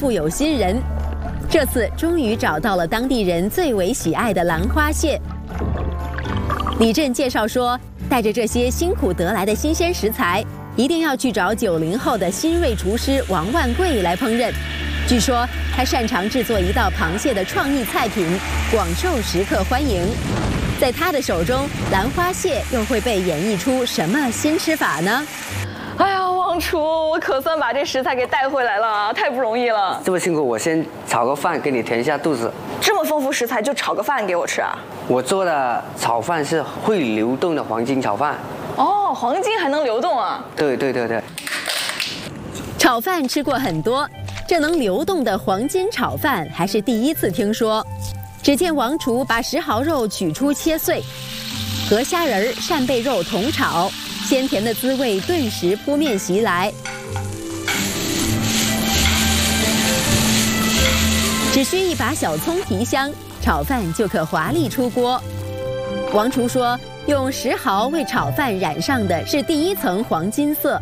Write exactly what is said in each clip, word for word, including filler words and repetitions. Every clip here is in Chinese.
富有新人。这次终于找到了当地人最为喜爱的兰花蟹。李振介绍说，带着这些辛苦得来的新鲜食材，一定要去找九零后的新锐厨师王万贵来烹饪。据说他擅长制作一道螃蟹的创意菜品，广受食客欢迎。在他的手中，兰花蟹又会被演绎出什么新吃法呢？ 哎呀，王厨，我可算把这食材给带回来了，太不容易了。 这么辛苦，我先炒个饭给你填一下肚子。 这么丰富食材就炒个饭给我吃啊？ 我做的炒饭是会流动的黄金炒饭。 哦，黄金还能流动啊？ 对对对对。 炒饭吃过很多，这能流动的黄金炒饭还是第一次听说。只见王厨把石蚝肉取出切碎，和虾仁儿、扇贝肉同炒，鲜甜的滋味顿时扑面袭来。只需一把小葱提香，炒饭就可华丽出锅。王厨说，用石蚝为炒饭染上的是第一层黄金色，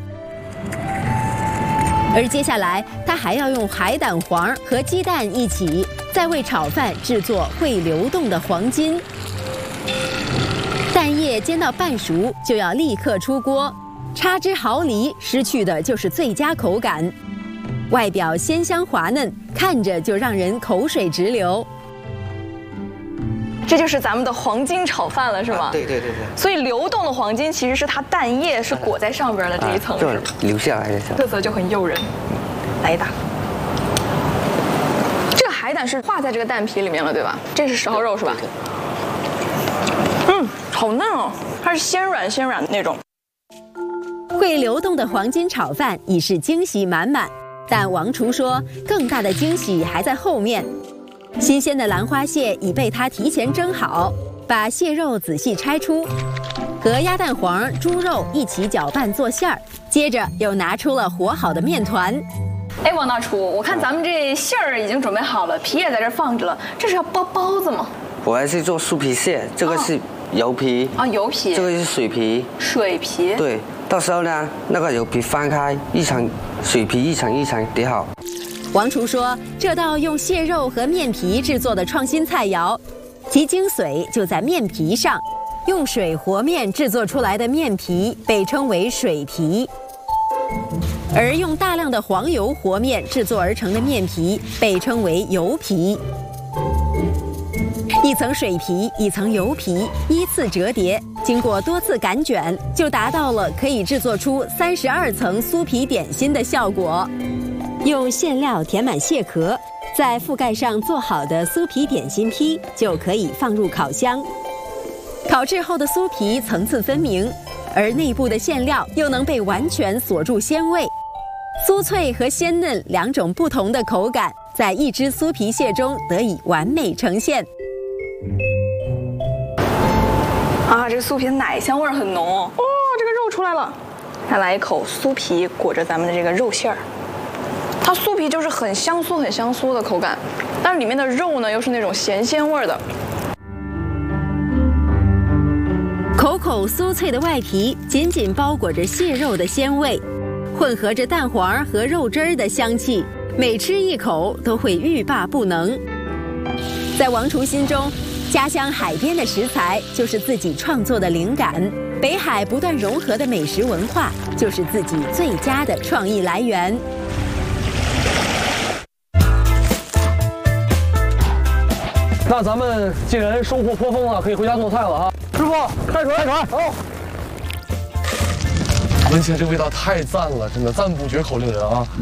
而接下来他还要用海胆黄和鸡蛋一起，再为炒饭制作会流动的黄金。蛋液煎到半熟就要立刻出锅，差之毫厘，失去的就是最佳口感。外表鲜香滑嫩，看着就让人口水直流。 这就是咱们的黄金炒饭了，是吗？ 啊、对对对对。 所以流动的黄金其实是它蛋液是裹在上边的这一层， 啊、是留下来的， 特色就很诱人。来一大。这个海胆是化在这个蛋皮里面了，对吧？这是石蚝肉是吧？嗯，好嫩哦，它是鲜软鲜软的那种。 会流动的黄金炒饭已是惊喜满满，但王厨说，更大的惊喜还在后面。新鲜的兰花蟹已被他提前蒸好，把蟹肉仔细拆出，和鸭蛋黄、猪肉一起搅拌做馅儿，接着又拿出了和好的面团。 哎，王大厨，我看咱们这馅儿已经准备好了，皮也在这放着了，这是要包包子吗？ 我还是做酥皮蟹，这个是油皮啊、哦，油皮， 这个是水皮， 水皮， 对，到时候呢，那个油皮翻开，一层水皮一层一层叠好。 王厨说，这道用蟹肉和面皮制作的创新菜肴，其精髓就在面皮上。用水和面制作出来的面皮被称为水皮，而用大量的黄油和面制作而成的面皮被称为油皮。一层水皮，一层油皮，依次折叠，经过多次擀卷，就达到了可以制作出三十二层酥皮点心的效果。用馅料填满蟹壳，再覆盖上做好的酥皮点心坯，就可以放入烤箱。烤制后的酥皮层次分明，而内部的馅料又能被完全锁住鲜味。酥脆和鲜嫩两种不同的口感，在一只酥皮蟹中得以完美呈现。 啊，这个酥皮的奶香味很浓哦！哦，这个肉出来了，再来一口酥皮裹着咱们的这个肉馅儿。它酥皮就是很香酥、很香酥的口感，但是里面的肉呢又是那种咸鲜味的。 口口酥脆的外皮紧紧包裹着蟹肉的鲜味，混合着蛋黄和肉汁儿的香气，每吃一口都会欲罢不能。在王厨心中，家乡海边的食材就是自己创作的灵感，北海不断融合的美食文化就是自己最佳的创意来源。 那咱们既然收获颇丰了，可以回家做菜了啊！师傅，开水，开水，好。闻起来这味道太赞了，真的赞不绝口，令人啊！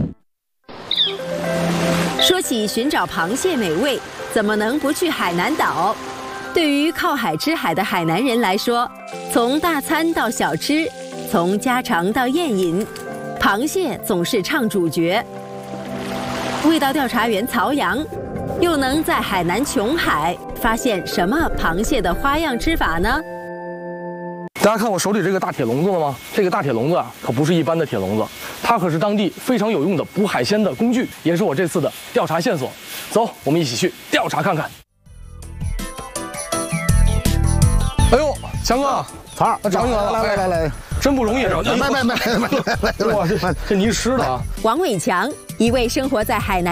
说起寻找螃蟹美味，怎么能不去海南岛？对于靠海吃海的海南人来说，从大餐到小吃，从家常到宴饮，螃蟹总是唱主角。味道调查员曹阳又能在海南琼海发现什么螃蟹的花样吃法呢？ 大家看我手里这个大铁笼子了吗？这个大铁笼子啊，可不是一般的铁笼子，它可是当地非常有用的捕海鲜的工具，也是我这次的调查线索。走，我们一起去调查看看。哎呦，强哥， 曹二， 找你来了， 来来来来， 真不容易，找你。 来来来来来来， 哇，这这泥湿的啊！ 王伟强，一位生活在海南